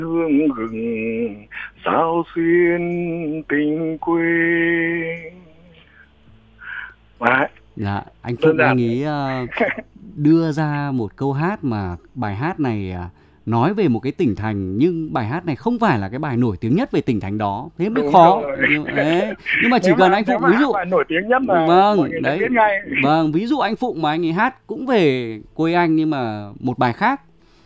hương rừng sao xuyên tình quê. Đấy, Dạ, anh đơn Phụng giản anh đấy. ấy đưa ra một câu hát mà bài hát này nói về một cái tỉnh thành, nhưng bài hát này không phải là cái bài nổi tiếng nhất về tỉnh thành đó, thế mới Đúng khó. rồi. Nhưng mà chỉ nếu mà cần anh nếu Phụng mà ví hát dụ, bài nổi tiếng nhất là mọi vâng người sẽ đấy, biết ngay. vâng, ví dụ anh Phụng mà anh ấy hát cũng về quê anh nhưng mà một bài khác: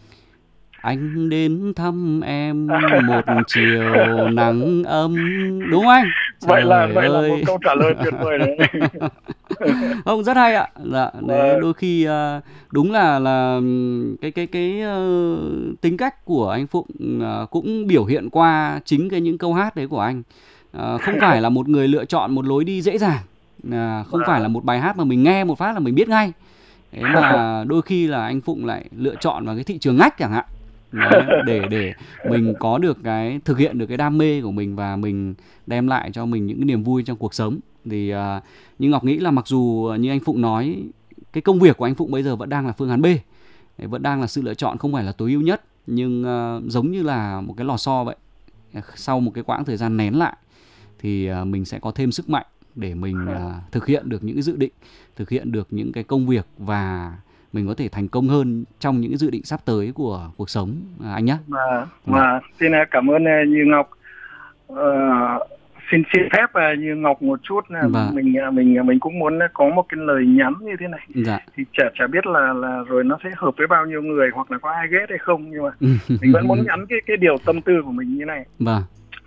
anh đến thăm em một chiều nắng ấm, đúng không anh? vậy là Trời vậy là một ơi. câu trả lời tuyệt vời đấy. Không, rất hay ạ. Dạ, đấy, Và đôi khi đúng là cái tính cách của anh Phụng cũng biểu hiện qua chính những câu hát đấy của anh. Không phải là một người lựa chọn một lối đi dễ dàng, không phải là và một bài hát mà mình nghe một phát là mình biết ngay. Thế mà đôi khi là anh Phụng lại lựa chọn vào cái thị trường ngách chẳng hạn. Đấy, để mình có được cái thực hiện được cái đam mê của mình và mình đem lại cho mình những cái niềm vui trong cuộc sống. Thì nhưng Ngọc nghĩ là mặc dù như anh Phụng nói, cái công việc của anh Phụng bây giờ vẫn đang là phương án B, vẫn đang là sự lựa chọn không phải là tối ưu nhất, nhưng giống như là một cái lò xo vậy, sau một cái quãng thời gian nén lại thì mình sẽ có thêm sức mạnh để mình thực hiện được những cái dự định, thực hiện được những cái công việc, và mình có thể thành công hơn trong những cái dự định sắp tới của cuộc sống, anh nhé. Dạ. xin cảm ơn Như Ngọc. Ờ, xin phép Như Ngọc một chút là Và mình cũng muốn có một cái lời nhắn như thế này. dạ. Thì chả biết là rồi nó sẽ hợp với bao nhiêu người hoặc là có ai ghét hay không, nhưng mà mình vẫn muốn nhắn cái điều tâm tư của mình như này. Vâng.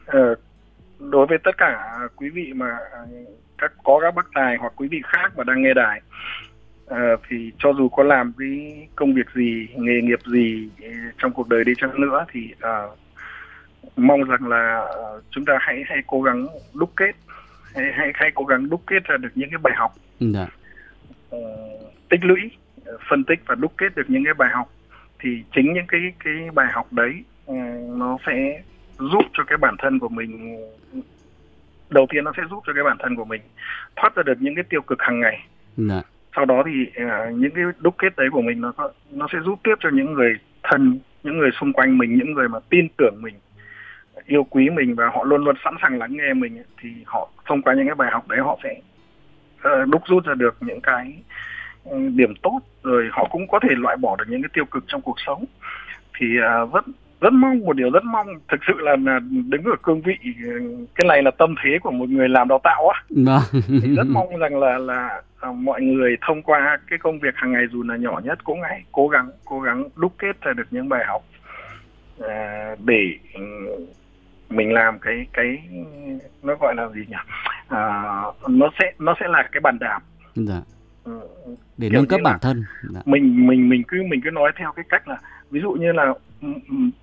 Đối với tất cả quý vị mà có các bác tài hoặc quý vị khác mà đang nghe đài, thì cho dù có làm cái công việc gì, nghề nghiệp gì trong cuộc đời đi chăng nữa thì mong rằng là chúng ta hãy cố gắng đúc kết, hãy cố gắng đúc kết ra được những cái bài học, Dạ. tích lũy, phân tích và đúc kết được những cái bài học. Thì chính những cái bài học đấy nó sẽ giúp cho cái bản thân của mình, đầu tiên nó sẽ giúp cho cái bản thân của mình thoát ra được những cái tiêu cực hàng ngày. Dạ. Sau đó thì những cái đúc kết đấy của mình nó sẽ giúp tiếp cho những người thân, những người xung quanh mình, những người mà tin tưởng mình, yêu quý mình và họ luôn luôn sẵn sàng lắng nghe mình, thì họ thông qua những cái bài học đấy họ sẽ đúc rút ra được những cái điểm tốt, rồi họ cũng có thể loại bỏ được những cái tiêu cực trong cuộc sống. Thì rất mong, một điều rất mong thực sự là đứng ở cương vị, cái này là tâm thế của một người làm đào tạo á, thì rất mong rằng là mọi người thông qua cái công việc hàng ngày dù là nhỏ nhất cũng hãy cố gắng đúc kết ra được những bài học để mình làm cái nó gọi là gì nhỉ, nó sẽ là cái bàn đạp. Dạ. Để Kiểu nâng như cấp là bản thân. Dạ. mình cứ nói theo cái cách là ví dụ như là